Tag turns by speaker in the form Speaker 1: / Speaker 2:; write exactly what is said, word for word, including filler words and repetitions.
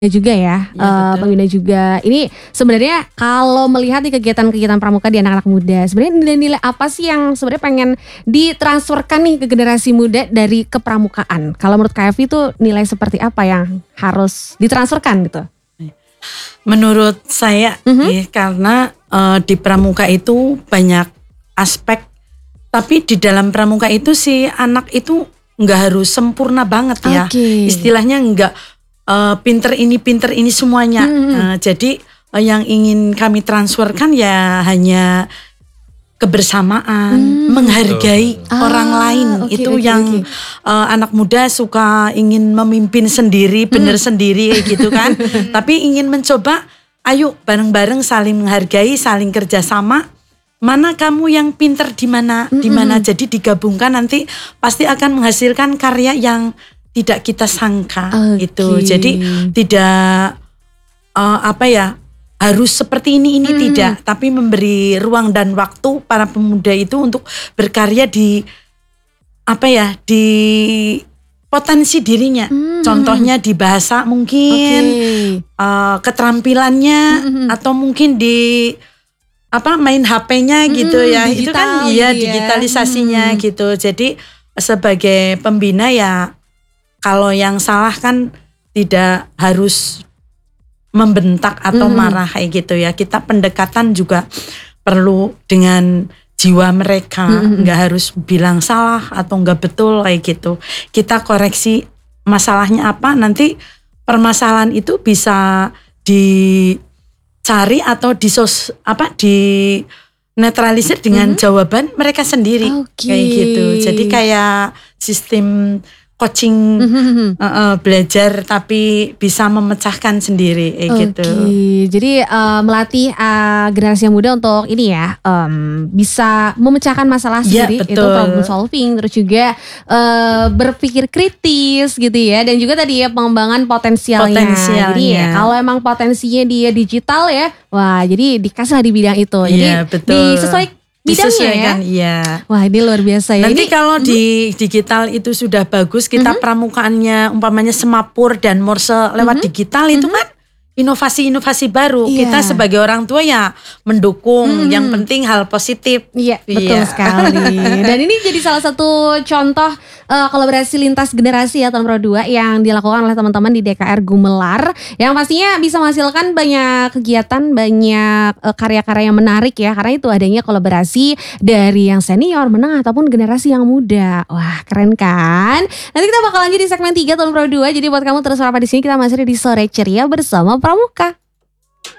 Speaker 1: juga ya,
Speaker 2: Iya,
Speaker 1: eee,
Speaker 2: betul.
Speaker 1: pembina juga. Ini sebenarnya kalau melihat nih kegiatan-kegiatan pramuka di anak-anak muda, sebenarnya nilai-nilai apa sih yang sebenarnya pengen ditransferkan nih ke generasi muda dari kepramukaan? Kalau menurut Kak Evi tuh nilai seperti apa yang harus ditransferkan gitu?
Speaker 2: Menurut saya
Speaker 1: Mhm.
Speaker 2: nih, karena eee, di pramuka itu banyak aspek, tapi di dalam pramuka itu si anak itu nggak harus sempurna banget ya.
Speaker 1: Oke.
Speaker 2: Istilahnya nggak eee, pinter ini pinter ini semuanya.
Speaker 1: Mhm mhm.
Speaker 2: Eee, jadi eee, yang ingin kami transferkan ya hanya kebersamaan,
Speaker 1: Mmm.
Speaker 2: menghargai
Speaker 1: Ah,
Speaker 2: orang lain.
Speaker 1: oke
Speaker 2: Itu
Speaker 1: oke
Speaker 2: yang
Speaker 1: oke.
Speaker 2: eee, anak muda suka ingin memimpin sendiri, bener sendiri kayak gitu kan. Tapi ingin mencoba, ayo bareng-bareng saling menghargai, saling kerjasama. Mana kamu yang pinter di mana, di mana. Jadi digabungkan nanti pasti akan menghasilkan karya yang tidak kita sangka gitu.
Speaker 1: Oke.
Speaker 2: Jadi tidak eee, apa ya, harus seperti ini ini
Speaker 1: Mhm.
Speaker 2: tidak, tapi memberi ruang dan waktu para pemuda itu untuk berkarya di apa ya, di potensi dirinya.
Speaker 1: Mhm.
Speaker 2: Contohnya di bahasa mungkin,
Speaker 1: Oke.
Speaker 2: eee, keterampilannya
Speaker 1: Mhm.
Speaker 2: atau mungkin di apa, main H P-nya gitu
Speaker 1: Mhm,
Speaker 2: ya. Itu kan
Speaker 1: digital
Speaker 2: iya
Speaker 1: gitu ya.
Speaker 2: digitalisasinya
Speaker 1: Mhm.
Speaker 2: gitu. Jadi sebagai pembina ya kalau yang salah kan tidak harus membentak atau
Speaker 1: Mhm.
Speaker 2: marah kayak gitu ya. Kita pendekatan juga perlu dengan jiwa mereka,
Speaker 1: Mhm.
Speaker 2: nggak harus bilang salah atau nggak betul kayak gitu. Kita koreksi masalahnya apa, nanti permasalahan itu bisa dicari atau disos apa di netralisir dengan jawaban mereka sendiri
Speaker 1: Oke.
Speaker 2: kayak gitu. Jadi kayak sistem coaching,
Speaker 1: Mhm.
Speaker 2: heeh, belajar tapi bisa memecahkan sendiri kayak gitu.
Speaker 1: Oke, jadi eee, melatih eee, generasi yang muda untuk ini ya, mmm, bisa memecahkan masalah
Speaker 2: Iya,
Speaker 1: sendiri, itu
Speaker 2: betul.
Speaker 1: problem solving, terus juga eee, berpikir kritis gitu ya, dan juga tadi ya pengembangan potensialnya. Jadi ya
Speaker 2: Potensialnya.
Speaker 1: kalau emang potensinya dia digital ya, wah jadi dikasihlah di bidang itu. Jadi
Speaker 2: Iya, betul.
Speaker 1: disesuai bidangnya ya.
Speaker 2: Disesuaikan, iya.
Speaker 1: Wah ini luar biasa ya.
Speaker 2: Nanti
Speaker 1: Ini
Speaker 2: kalau di digital itu sudah bagus, kita pramukaannya umpamanya semapur dan morse lewat digital itu kan inovasi-inovasi baru.
Speaker 1: Iya.
Speaker 2: Kita sebagai orang tua ya mendukung, yang penting hal positif.
Speaker 1: Iya, betul
Speaker 2: Iya.
Speaker 1: sekali. Dan ini jadi salah satu contoh eh, kolaborasi lintas generasi ya tahun dua yang dilakukan oleh teman-teman di D K R Gumelar, yang pastinya bisa menghasilkan banyak kegiatan, banyak eh, karya-karya yang menarik ya, karena itu adanya kolaborasi dari yang senior, menengah ataupun generasi yang muda. Wah, keren kan? Nanti kita bakal lanjut di segmen tiga tahun dua. Jadi buat kamu terus apa di sini, kita masih ada di Sore Ceria bersama Pramuka.